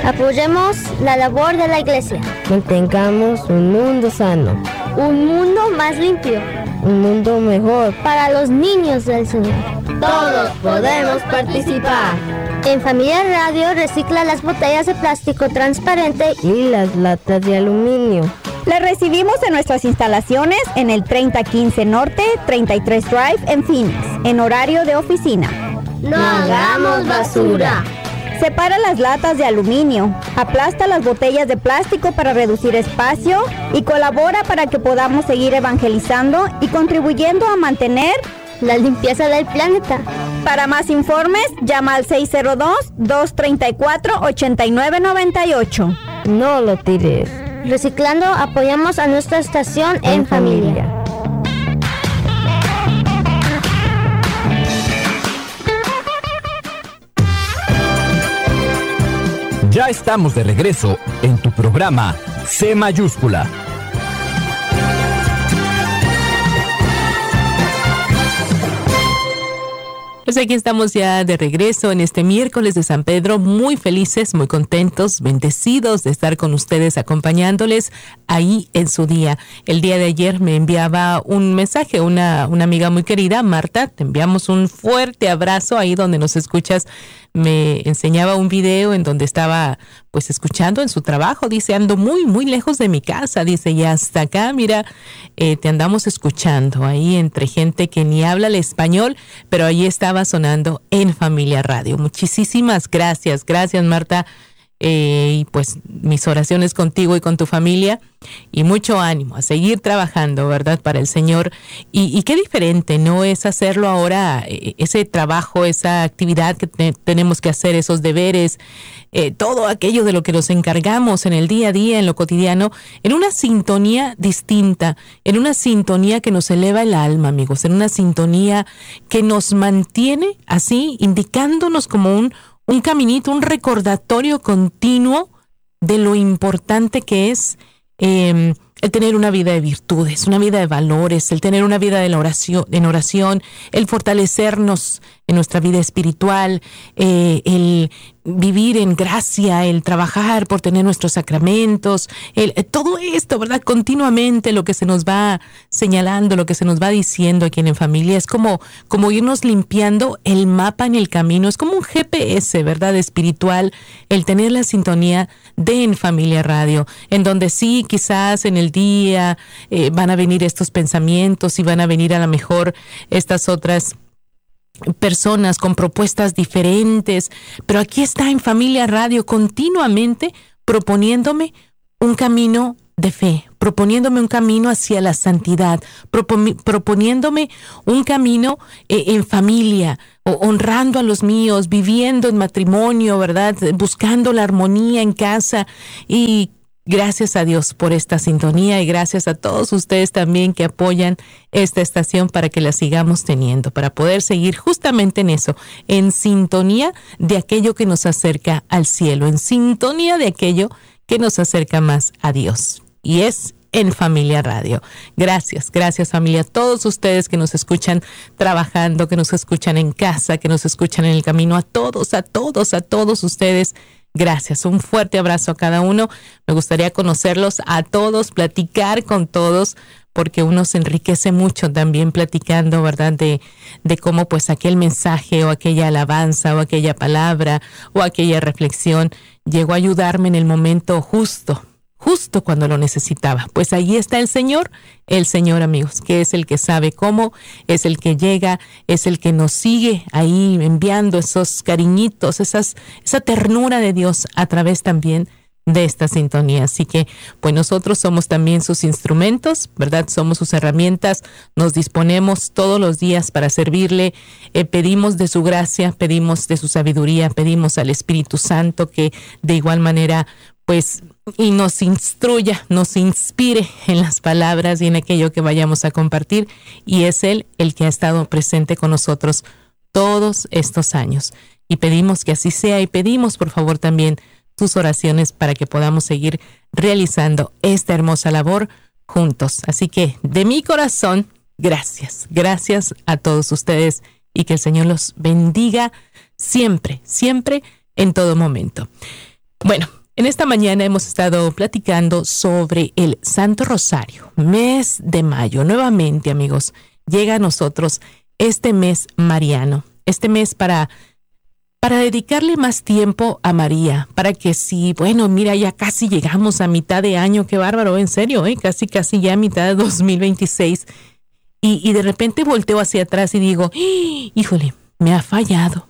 Apoyemos la labor de la Iglesia. Mantengamos un mundo sano. Un mundo más limpio. Un mundo mejor para los niños del Señor. Todos podemos participar. En Familia Radio recicla las botellas de plástico transparente y las latas de aluminio. Las recibimos en nuestras instalaciones en el 3015 Norte, 33 Drive en Phoenix, en horario de oficina. No hagamos basura. Separa las latas de aluminio, aplasta las botellas de plástico para reducir espacio y colabora para que podamos seguir evangelizando y contribuyendo a mantener la limpieza del planeta. Para más informes, llama al 602-234-8998. No lo tires. Reciclando, apoyamos a nuestra estación en familia. Ya estamos de regreso en tu programa C mayúscula. Pues aquí estamos ya de regreso en este miércoles de San Pedro, muy felices, muy contentos, bendecidos de estar con ustedes, acompañándoles ahí en su día. El día de ayer me enviaba un mensaje, una amiga muy querida, Marta, te enviamos un fuerte abrazo ahí donde nos escuchas. Me enseñaba un video en donde estaba pues escuchando en su trabajo, dice, ando muy, muy lejos de mi casa, dice, y hasta acá, mira, te andamos escuchando ahí entre gente que ni habla el español, pero ahí estaba sonando en Familia Radio. Muchísimas gracias Marta, y pues mis oraciones contigo y con tu familia, y mucho ánimo a seguir trabajando, ¿verdad?, para el Señor. Y qué diferente, ¿no?, es hacerlo ahora, ese trabajo, esa actividad que tenemos que hacer, esos deberes, todo aquello de lo que nos encargamos en el día a día, en lo cotidiano, en una sintonía distinta, en una sintonía que nos eleva el alma, amigos, en una sintonía que nos mantiene así, indicándonos como un caminito, un recordatorio continuo de lo importante que es el tener una vida de virtudes, una vida de valores, el tener una vida de la oración, en oración, el fortalecernos en nuestra vida espiritual, el vivir en gracia, el trabajar por tener nuestros sacramentos, todo esto, ¿verdad? Continuamente lo que se nos va señalando, lo que se nos va diciendo aquí en Familia, es como irnos limpiando el mapa en el camino, es como un GPS, ¿verdad? Espiritual, el tener la sintonía de En Familia Radio, en donde sí, quizás en el día van a venir estos pensamientos y van a venir a lo mejor estas otras personas con propuestas diferentes, pero aquí está En Familia Radio continuamente proponiéndome un camino de fe, proponiéndome un camino hacia la santidad, proponiéndome un camino en familia, honrando a los míos, viviendo en matrimonio, ¿verdad?, buscando la armonía en casa. Y gracias a Dios por esta sintonía, y gracias a todos ustedes también que apoyan esta estación para que la sigamos teniendo, para poder seguir justamente en eso, en sintonía de aquello que nos acerca al cielo, en sintonía de aquello que nos acerca más a Dios. Y es En Familia Radio. Gracias familia, a todos ustedes que nos escuchan trabajando, que nos escuchan en casa, que nos escuchan en el camino, a todos ustedes. Gracias, un fuerte abrazo a cada uno. Me gustaría conocerlos a todos, platicar con todos, porque uno se enriquece mucho también platicando, ¿verdad?, de cómo pues aquel mensaje o aquella alabanza o aquella palabra o aquella reflexión llegó a ayudarme en el momento justo cuando lo necesitaba. Pues ahí está el Señor, amigos, que es el que sabe cómo, es el que llega, es el que nos sigue ahí enviando esos cariñitos, esa ternura de Dios a través también de esta sintonía. Así que pues nosotros somos también sus instrumentos, ¿verdad? Somos sus herramientas, nos disponemos todos los días para servirle, pedimos de su gracia, pedimos de su sabiduría, pedimos al Espíritu Santo que de igual manera pues y nos instruya, nos inspire en las palabras y en aquello que vayamos a compartir, y es Él el que ha estado presente con nosotros todos estos años, y pedimos que así sea, y pedimos por favor también tus oraciones para que podamos seguir realizando esta hermosa labor juntos. Así que de mi corazón, gracias a todos ustedes, y que el Señor los bendiga siempre en todo momento. Bueno, en esta mañana hemos estado platicando sobre el Santo Rosario, mes de mayo. Nuevamente, amigos, llega a nosotros este mes mariano, este mes para dedicarle más tiempo a María, para que si, bueno, mira, ya casi llegamos a mitad de año, qué bárbaro, en serio, casi ya a mitad de 2026, y de repente volteo hacia atrás y digo, híjole, me ha fallado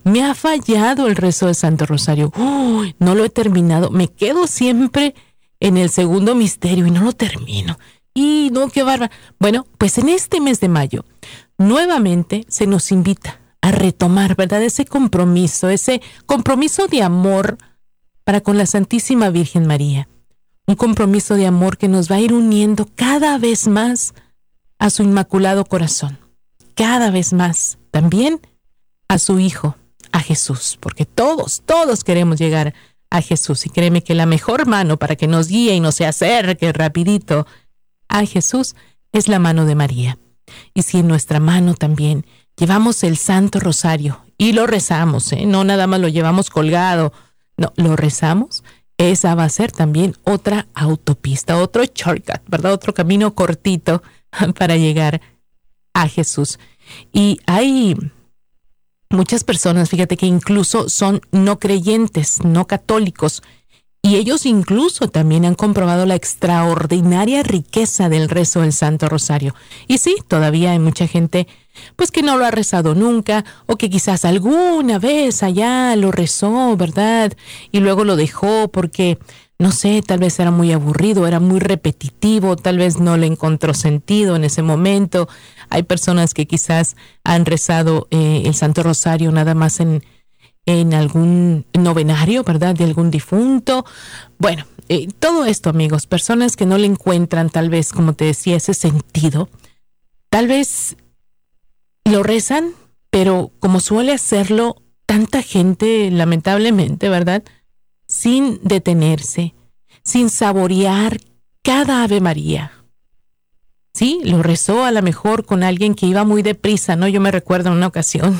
el rezo del Santo Rosario, no lo he terminado, me quedo siempre en el segundo misterio y no lo termino, y no, qué bárbaro. Bueno, pues en este mes de mayo, nuevamente se nos invita a retomar, ¿verdad? Ese compromiso de amor para con la Santísima Virgen María. Un compromiso de amor que nos va a ir uniendo cada vez más a su Inmaculado Corazón. Cada vez más también a su Hijo, a Jesús. Porque todos queremos llegar a Jesús. Y créeme que la mejor mano para que nos guíe y nos se acerque rapidito a Jesús es la mano de María. Y si en nuestra mano también llevamos el Santo Rosario y lo rezamos, no nada más lo llevamos colgado, no, lo rezamos, esa va a ser también otra autopista, otro shortcut, ¿verdad? Otro camino cortito para llegar a Jesús. Y hay muchas personas, fíjate, que incluso son no creyentes, no católicos, y ellos incluso también han comprobado la extraordinaria riqueza del rezo del Santo Rosario. Y sí, todavía hay mucha gente pues que no lo ha rezado nunca, o que quizás alguna vez allá lo rezó, ¿verdad? Y luego lo dejó porque, no sé, tal vez era muy aburrido, era muy repetitivo, tal vez no le encontró sentido en ese momento. Hay personas que quizás han rezado el Santo Rosario nada más en algún novenario, ¿verdad? De algún difunto. Bueno, todo esto, amigos, personas que no le encuentran tal vez, como te decía, ese sentido, tal vez lo rezan, pero como suele hacerlo tanta gente, lamentablemente, ¿verdad? Sin detenerse, sin saborear cada Ave María. Sí, lo rezó a lo mejor con alguien que iba muy deprisa, ¿no? Yo me recuerdo en una ocasión,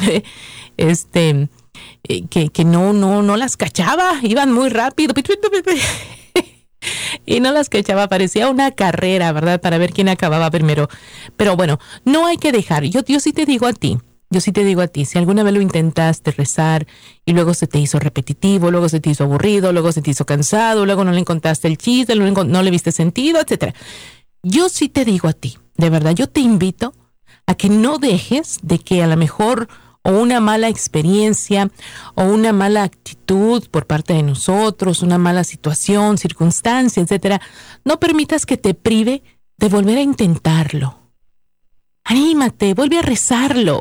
que no las cachaba, iban muy rápido y no las cachaba, parecía una carrera, ¿verdad? Para ver quién acababa primero. Pero bueno, no hay que dejar. Yo sí te digo a ti, si alguna vez lo intentaste rezar y luego se te hizo repetitivo, luego se te hizo aburrido, luego se te hizo cansado, luego no le encontraste el chiste, no le viste sentido, etcétera. Yo sí te digo a ti, de verdad, yo te invito a que no dejes de que a lo mejor o una mala experiencia o una mala actitud por parte de nosotros, una mala situación, circunstancia, etcétera, no permitas que te prive de volver a intentarlo. Anímate, vuelve a rezarlo,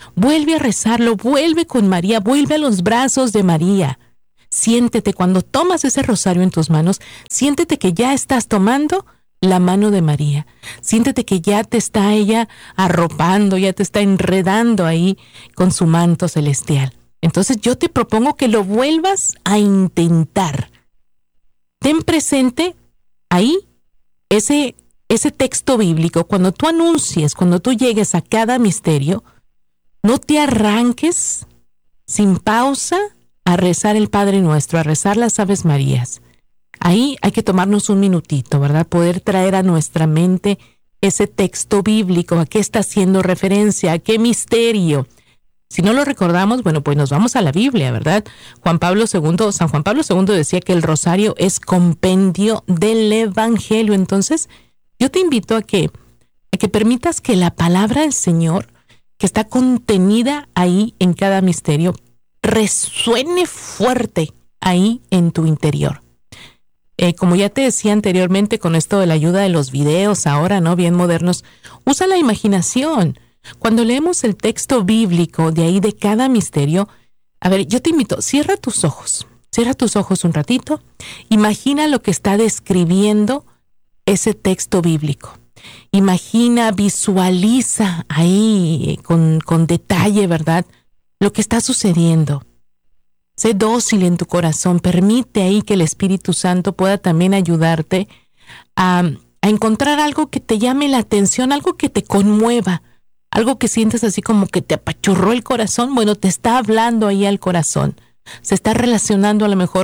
vuelve con María, vuelve a los brazos de María. Siéntete, cuando tomas ese rosario en tus manos, siéntete que ya estás tomando la mano de María. Siéntete que ya te está ella arropando, ya te está enredando ahí con su manto celestial. Entonces yo te propongo que lo vuelvas a intentar. Ten presente ahí ese texto bíblico. Cuando tú anuncies, cuando tú llegues a cada misterio, no te arranques sin pausa a rezar el Padre Nuestro, a rezar las Aves Marías. Ahí hay que tomarnos un minutito, ¿verdad? Poder traer a nuestra mente ese texto bíblico, a qué está haciendo referencia, a qué misterio. Si no lo recordamos, bueno, pues nos vamos a la Biblia, ¿verdad? San Juan Pablo II decía que el rosario es compendio del Evangelio. Entonces, yo te invito a que permitas que la palabra del Señor, que está contenida ahí en cada misterio, resuene fuerte ahí en tu interior. Como ya te decía anteriormente, con esto de la ayuda de los videos ahora, ¿no? Bien modernos, usa la imaginación. Cuando leemos el texto bíblico de ahí de cada misterio, a ver, yo te invito, cierra tus ojos un ratito, imagina lo que está describiendo ese texto bíblico. Imagina, visualiza ahí con detalle, ¿verdad?, lo que está sucediendo. Sé dócil en tu corazón, permite ahí que el Espíritu Santo pueda también ayudarte a encontrar algo que te llame la atención, algo que te conmueva, algo que sientes así como que te apachurró el corazón. Bueno, te está hablando ahí al corazón, se está relacionando a lo mejor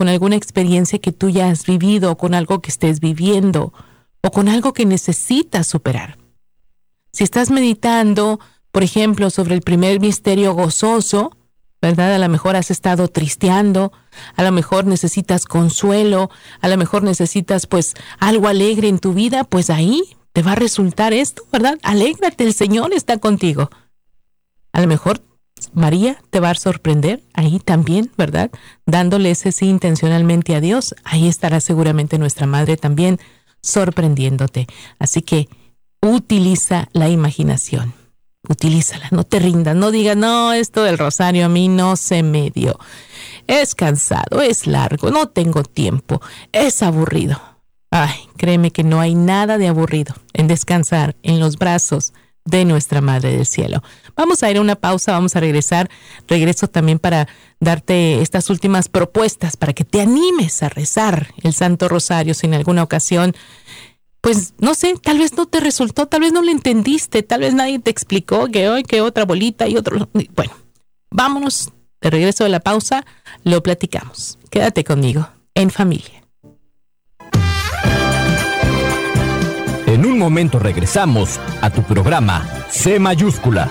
con alguna experiencia que tú ya has vivido, con algo que estés viviendo o con algo que necesitas superar. Si estás meditando, por ejemplo, sobre el primer misterio gozoso, ¿verdad? A lo mejor has estado tristeando, a lo mejor necesitas consuelo, a lo mejor necesitas pues algo alegre en tu vida, pues ahí te va a resultar esto, ¿verdad? Alégrate, el Señor está contigo. A lo mejor María te va a sorprender ahí también, ¿verdad? Dándole ese sí intencionalmente a Dios. Ahí estará seguramente nuestra Madre también sorprendiéndote. Así que utiliza la imaginación. Utilízala, no te rindas, no digas, no, esto del rosario a mí no se me dio. Es cansado, es largo, no tengo tiempo, es aburrido. Ay, créeme que no hay nada de aburrido en descansar en los brazos de nuestra Madre del Cielo. Vamos a ir a una pausa, vamos a regresar. Regreso también para darte estas últimas propuestas para que te animes a rezar el Santo Rosario si en alguna ocasión, pues no sé, tal vez no te resultó, tal vez no lo entendiste, tal vez nadie te explicó que hoy que otra bolita y otro. Bueno, vámonos, de regreso de la pausa, lo platicamos. Quédate conmigo, en familia. En un momento regresamos a tu programa C mayúscula.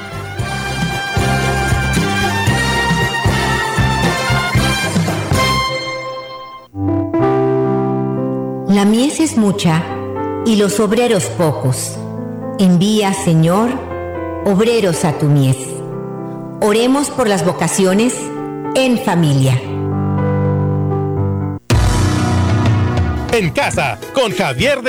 La mies es mucha y los obreros pocos. Envía, Señor, obreros a tu mies. Oremos por las vocaciones en familia. En casa, con Javier de